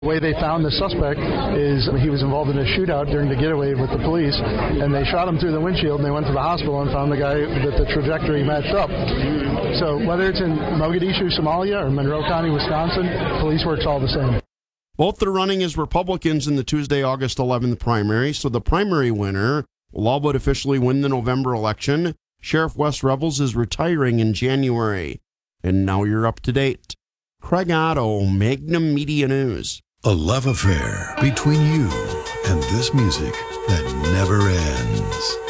The way they found the suspect is he was involved in a shootout during the getaway with the police, and they shot him through the windshield, and they went to the hospital and found the guy that the trajectory matched up. So whether it's in Mogadishu, Somalia, or Monroe County, Wisconsin, police work's all the same. Both are running as Republicans in the Tuesday, August 11th primary, so the primary winner will all but officially win the November election. Sheriff Wes Revels is retiring in January. And now you're up to date. Craig Otto, Magnum Media News. A love affair between you and this music that never ends.